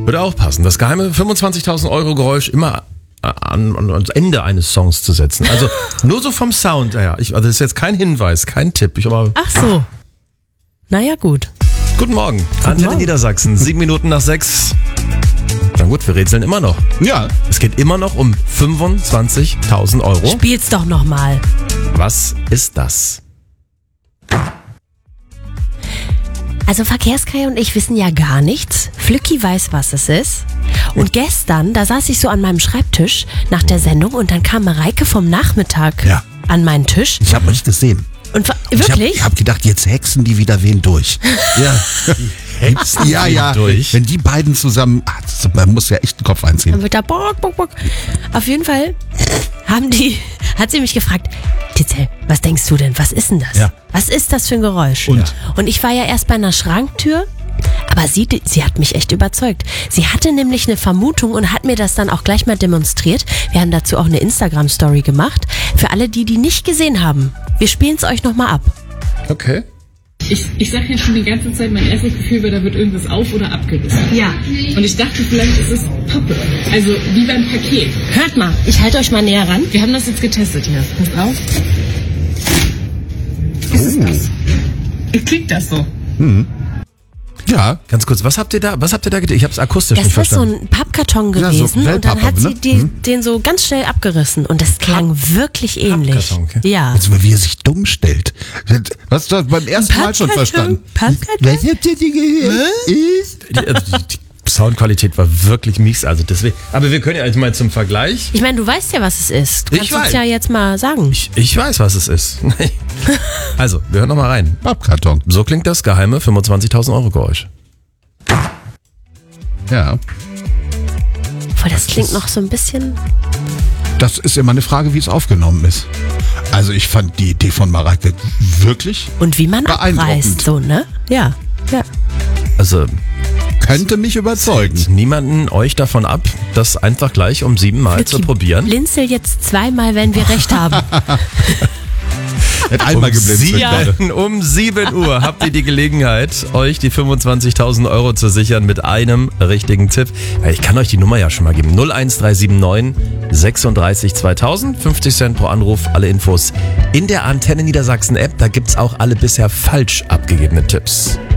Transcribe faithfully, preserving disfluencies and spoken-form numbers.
Würde auch passen. Das geheime fünfundzwanzigtausend Euro Geräusch immer an, an, ans Ende eines Songs zu setzen. Also nur so vom Sound her. Ich, also das ist jetzt kein Hinweis, kein Tipp. Ich aber Ach so. Naja, gut. Guten Morgen. Antenne Niedersachsen. Sieben Minuten nach sechs. Na gut, wir rätseln immer noch. Ja. Es geht immer noch um fünfundzwanzigtausend Euro. Spiel's doch nochmal. Was ist das? Also Verkehrskai und ich wissen ja gar nichts. Flücki weiß, was es ist. Und gestern, da saß ich so an meinem Schreibtisch nach der Sendung und dann kam Mareike vom Nachmittag Ja. an meinen Tisch. Ich habe euch gesehen. Und wa- Ich habe wirklich? hab gedacht, jetzt hexen die wieder wen durch. Ja. Ja, ja. Durch. Wenn die beiden zusammen, ah, das- man muss ja echt den Kopf einziehen. Dann wird da bock, bock, bock. Auf jeden Fall haben die, hat sie mich gefragt, Titzel, was denkst du denn? Was ist denn das? Ja. Was ist das für ein Geräusch? Und? Und ich war ja erst bei einer Schranktür, aber sie, sie hat mich echt überzeugt. Sie hatte nämlich eine Vermutung und hat mir das dann auch gleich mal demonstriert. Wir haben dazu auch eine Instagram-Story gemacht. Für alle die, die nicht gesehen haben. Wir spielen es euch nochmal ab. Okay. Ich, ich sag ja schon die ganze Zeit, mein erstes Gefühl war, da wird irgendwas auf- oder abgerissen. Ja. Und ich dachte, vielleicht ist es Pappe. Also wie beim Paket. Hört mal, ich halte euch mal näher ran. Wir haben das jetzt getestet hier. Pass auf. Ist es das? Wie klingt das so? Ja. Ganz kurz, was habt ihr da, was habt ihr da getan? Ich habe es akustisch Das nicht ist so verstanden. ein Pappkarton Ja, so gewesen und dann Wellpappe, hat sie ne? die, Mhm. den so ganz schnell abgerissen und das klang wirklich ähnlich. Pappkarton, okay. Ja. Also wie er sich dumm stellt. Was hast du beim ersten Mal schon Pappkarton? verstanden? Pappkarton? Was habt ihr die gehört? Ist? Die, also die, die Soundqualität war wirklich mies, also deswegen. Aber wir können ja jetzt mal zum Vergleich. Ich meine, du weißt ja, was es ist. Du Ich kannst uns weiß. ja jetzt mal sagen. Ich, ich weiß, was es ist. Also, wir hören noch mal rein. Pappkarton. So klingt das geheime fünfundzwanzigtausend Euro Geräusch. Ja. Boah, das klingt noch so ein bisschen... Das ist immer eine Frage, wie es aufgenommen ist. Also ich fand die Idee von Mareike wirklich Und wie man beeindruckend. abreißt, so, ne? Ja. Ja. Also, Könnte mich überzeugen. niemanden euch davon ab, das einfach gleich um sieben Mal zu probieren. Blinzel jetzt zweimal, wenn wir recht haben. Hat einmal geblinzelt. sieben, um sieben Uhr habt ihr die Gelegenheit, euch die fünfundzwanzigtausend Euro zu sichern mit einem richtigen Tipp. Ich kann euch die Nummer ja schon mal geben. null eins drei sieben neun sechsunddreißig zweitausend. fünfzig Cent pro Anruf. Alle Infos in der Antenne Niedersachsen App. Da gibt's auch alle bisher falsch abgegebenen Tipps.